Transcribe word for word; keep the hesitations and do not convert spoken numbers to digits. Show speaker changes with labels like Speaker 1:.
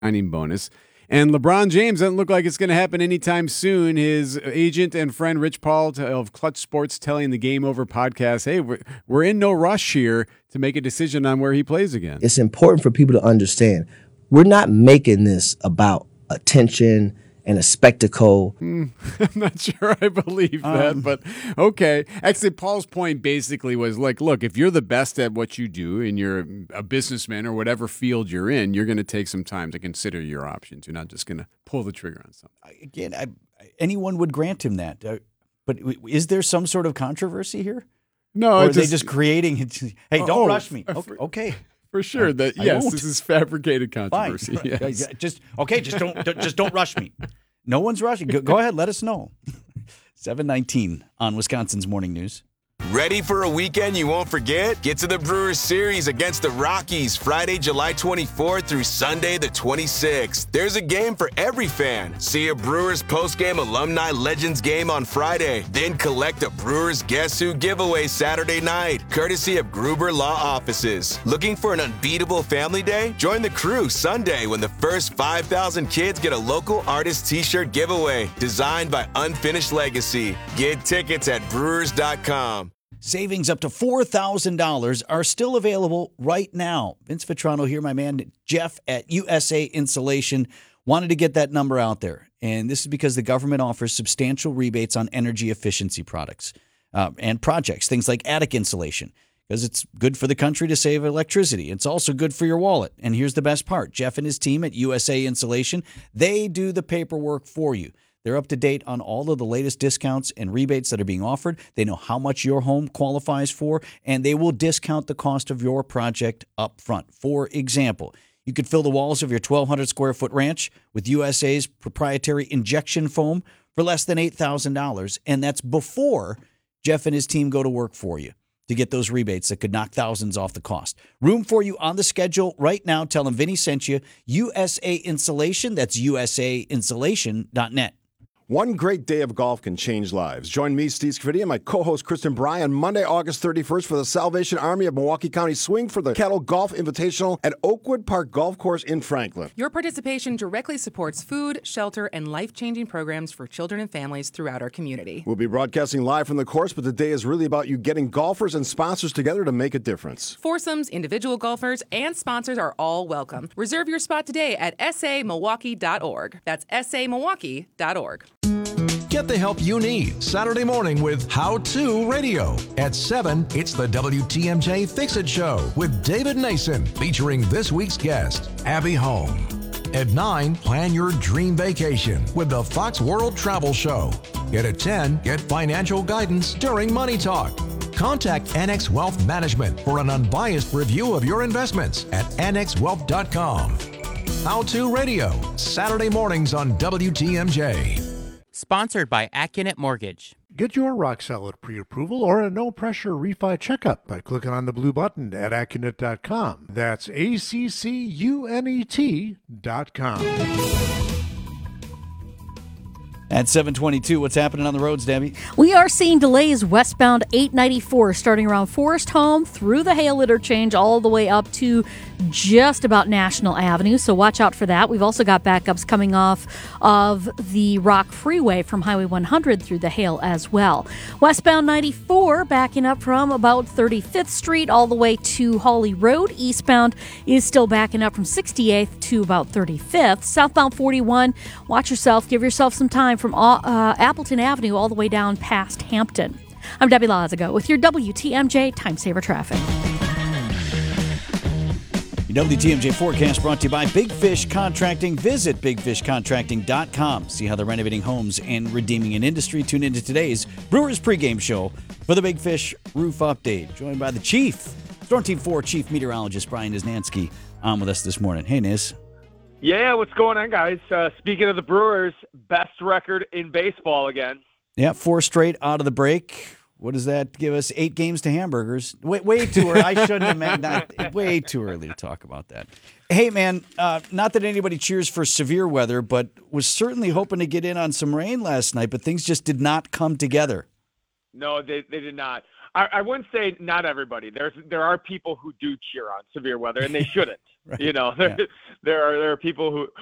Speaker 1: signing bonus. And LeBron James doesn't look like it's going to happen anytime soon. His agent and friend Rich Paul of Clutch Sports telling the Game Over podcast, hey, we're, we're in no rush here to make a decision on where he plays again.
Speaker 2: It's important for people to understand we're not making this about attention and a spectacle.
Speaker 1: Mm, I'm not sure I believe that, um, but okay. Actually, Paul's point basically was like, look, if you're the best at what you do and you're a businessman or whatever field you're in, you're going to take some time to consider your options. You're not just going to pull the trigger on something.
Speaker 3: Again, I, anyone would grant him that. Uh, but is there some sort of controversy here?
Speaker 1: No.
Speaker 3: Or are
Speaker 1: just,
Speaker 3: they just creating, hey, don't
Speaker 1: oh,
Speaker 3: rush me. Okay. okay.
Speaker 1: For sure, that
Speaker 3: I
Speaker 1: yes,
Speaker 3: won't.
Speaker 1: this is fabricated controversy.
Speaker 3: Fine.
Speaker 1: Yes.
Speaker 3: Just okay, just don't, don't just don't rush me. No one's rushing. Go, go ahead, let us know. seven nineteen on Wisconsin's Morning News.
Speaker 4: Ready for a weekend you won't forget? Get to the Brewers Series against the Rockies Friday, July twenty-fourth through Sunday the twenty-sixth. There's a game for every fan. See a Brewers postgame alumni legends game on Friday. Then collect a Brewers Guess Who giveaway Saturday night, courtesy of Gruber Law Offices. Looking for an unbeatable family day? Join the crew Sunday when the first five thousand kids get a local artist t-shirt giveaway designed by Unfinished Legacy. Get tickets at brewers dot com.
Speaker 3: Savings up to four thousand dollars are still available right now. Vince Vitrano here, my man Jeff at U S A Insulation wanted to get that number out there. And this is because the government offers substantial rebates on energy efficiency products uh, and projects, things like attic insulation, because it's good for the country to save electricity. It's also good for your wallet. And here's the best part. Jeff and his team at U S A Insulation, they do the paperwork for you. They're up to date on all of the latest discounts and rebates that are being offered. They know how much your home qualifies for, and they will discount the cost of your project up front. For example, you could fill the walls of your twelve hundred square foot ranch with U S A's proprietary injection foam for less than eight thousand dollars, and that's before Jeff and his team go to work for you to get those rebates that could knock thousands off the cost. Room for you on the schedule right now. Tell them Vinny sent you. U S A Insulation, that's U S A insulation dot net.
Speaker 5: One great day of golf can change lives. Join me, Steve Scafidi, and my co-host Kristen Bry on Monday, August thirty-first for the Salvation Army of Milwaukee County Swing for the Kettle Golf Invitational at Oakwood Park Golf Course in Franklin.
Speaker 6: Your participation directly supports food, shelter, and life-changing programs for children and families throughout our community.
Speaker 5: We'll be broadcasting live from the course, but the day is really about you getting golfers and sponsors together to make a difference.
Speaker 6: Foursomes, individual golfers, and sponsors are all welcome. Reserve your spot today at s a milwaukee dot org. That's s a milwaukee dot org.
Speaker 7: Get the help you need Saturday morning with How To Radio. At seven, it's the W T M J Fix-It Show with David Nason, featuring this week's guest, Abby Home. At nine, plan your dream vacation with the Fox World Travel Show. And at ten, get financial guidance during Money Talk. Contact Annex Wealth Management for an unbiased review of your investments at annex wealth dot com. How To Radio, Saturday mornings on W T M J.
Speaker 8: Sponsored by Accunet Mortgage.
Speaker 9: Get your rock-solid pre-approval or a no-pressure refi checkup by clicking on the blue button at accunet dot com. That's A C C U N E T dot com.
Speaker 3: At seven twenty-two, what's happening on the roads, Debbie?
Speaker 10: We are seeing delays westbound eight ninety-four starting around Forest Home through the Hale Interchange all the way up to just about National Avenue, so watch out for that. We've also got backups coming off of the Rock Freeway from Highway one hundred through the Hale as well. Westbound ninety-four backing up from about thirty-fifth Street all the way to Hawley Road. Eastbound is still backing up from sixty-eighth to about thirty-fifth. Southbound forty-one, watch yourself, give yourself some time from uh, Appleton Avenue all the way down past Hampton. I'm Debbie Lazago with your W T M J Time Saver Traffic.
Speaker 3: Your W T M J forecast brought to you by Big Fish Contracting. Visit big fish contracting dot com. See how they're renovating homes and redeeming an industry. Tune into today's Brewers pregame show for the Big Fish Roof Update. Joined by the Chief, Storm Team four Chief Meteorologist Brian Niznansky on with us this morning. Hey, Niz.
Speaker 11: Yeah, what's going on, guys? Uh, speaking of the Brewers, best record in baseball again.
Speaker 3: Yeah, four straight out of the break. What does that give us? Eight games to hamburgers. Way, way too early. I shouldn't have meant that. Way too early to talk about that. Hey, man, uh, not that anybody cheers for severe weather, but was certainly hoping to get in on some rain last night, but things just did not come together.
Speaker 11: No, they, they did not. I, I wouldn't say not everybody. There's there are people who do cheer on severe weather, and they shouldn't.
Speaker 3: Right.
Speaker 11: You know, there
Speaker 3: Yeah.
Speaker 11: there are there are people who